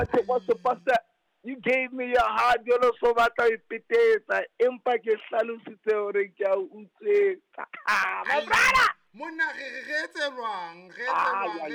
Pastor, you gave me your heart, you know, so batla ipeteta, empa ke hlalositse hore ke a utswetsa. My brother! Monna, ge etse jwang, Ah,